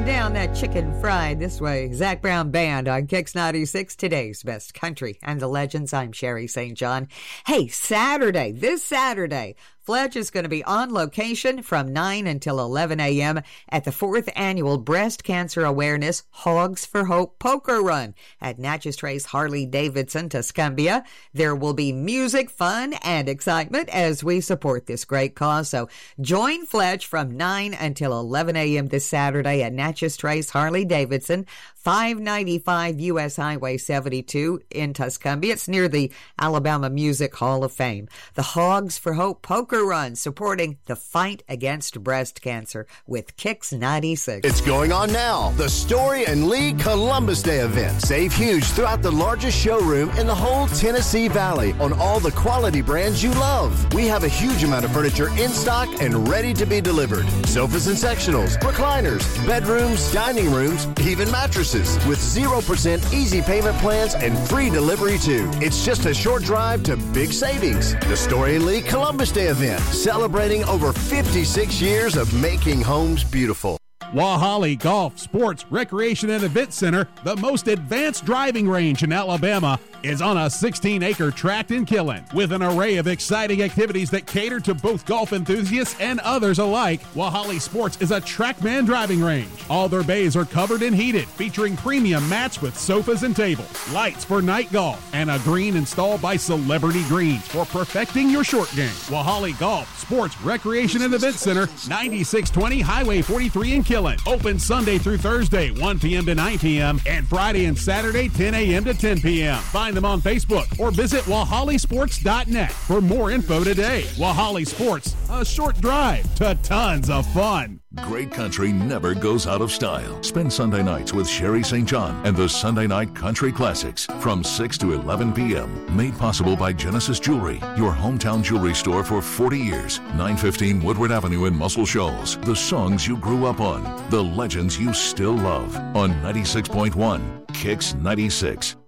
down that chicken fried this way. Zach Brown Band on Kicks 96, today's best country and the legends. I'm Sherry St. John. Hey, this Saturday, Fletch is going to be on location from 9 until 11 a.m. at the 4th Annual Breast Cancer Awareness Hogs for Hope Poker Run at Natchez Trace Harley-Davidson, Tuscumbia. There will be music, fun, and excitement as we support this great cause. So join Fletch from 9 until 11 a.m. this Saturday at Natchez Trace Harley-Davidson, 595 U.S. Highway 72 in Tuscumbia. It's near the Alabama Music Hall of Fame. The Hogs for Hope Poker Run, supporting the fight against breast cancer with Kicks 96. It's going on now. The Story and Lee Columbus Day event. Save huge throughout the largest showroom in the whole Tennessee Valley on all the quality brands you love. We have a huge amount of furniture in stock and ready to be delivered. Sofas and sectionals, recliners, bedrooms, dining rooms, even mattresses with 0% easy payment plans and free delivery too. It's just a short drive to big savings. The Story and Lee Columbus Day event, celebrating over 56 years of making homes beautiful. Wahali Golf, Sports, Recreation, and Event Center, the most advanced driving range in Alabama, is on a 16-acre tract in Killen. With an array of exciting activities that cater to both golf enthusiasts and others alike, Wahali Sports is a TrackMan driving range. All their bays are covered and heated, featuring premium mats with sofas and tables, lights for night golf, and a green installed by Celebrity Greens for perfecting your short game. Wahali Golf, Sports, Recreation, and Event Center, 9620 Highway 43 in Killen. Open Sunday through Thursday, 1 p.m. to 9 p.m., and Friday and Saturday, 10 a.m. to 10 p.m. Find them on Facebook or visit WahaliSports.net for more info today. Wahali Sports, a short drive to tons of fun. Great country never goes out of style. Spend Sunday nights with Sherry St. John and the Sunday Night Country Classics from 6 to 11 p.m. Made possible by Genesis Jewelry, your hometown jewelry store for 40 years. 915 Woodward Avenue in Muscle Shoals. The songs you grew up on, the legends you still love. On 96.1 Kicks 96.